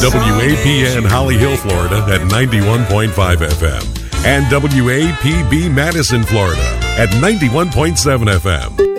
WAPN Holly Hill, Florida at 91.5 FM and WAPB Madison, Florida at 91.7 FM.